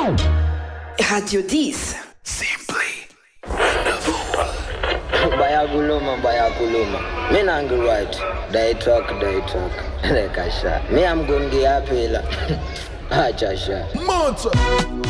Radio 10. Simply wonderful. Bayaguluma. Me nangu right. They talk. Like a shot. Me I'm going to get a pill. Acha shot. Monster.